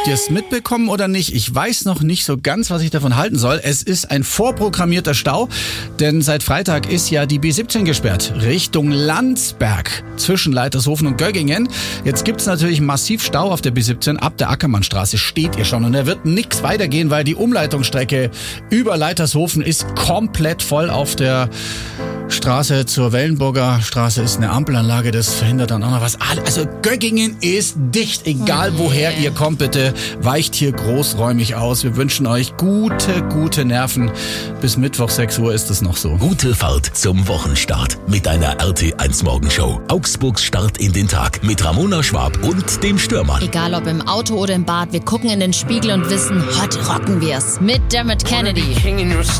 Habt ihr es mitbekommen oder nicht? Ich weiß noch nicht so ganz, was ich davon halten soll. Es ist ein vorprogrammierter Stau, denn seit Freitag ist ja die B17 gesperrt, Richtung Landsberg, zwischen Leitershofen und Göggingen. Jetzt gibt's natürlich massiv Stau auf der B17, ab der Ackermannstraße steht ihr schon und da wird nichts weitergehen, weil die Umleitungsstrecke über Leitershofen ist komplett voll. Auf der Straße zur Wellenburger Straße ist eine Ampelanlage, das verhindert dann auch noch was. Also Göggingen ist dicht, egal woher ihr kommt, bitte weicht hier großräumig aus. Wir wünschen euch gute Nerven. Bis Mittwoch 6 Uhr ist es noch so. Gute Fahrt zum Wochenstart mit einer RT1 Morgenshow. Augsburgs Start in den Tag mit Ramona Schwab und dem Stürmann. Egal ob im Auto oder im Bad, wir gucken in den Spiegel und wissen, heute rocken wir's. Mit Dermot Kennedy.